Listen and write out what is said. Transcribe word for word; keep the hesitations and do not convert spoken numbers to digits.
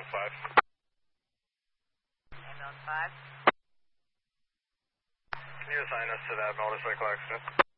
Ambulance five. Ambulance five. Can you assign us to that motorcycle accident?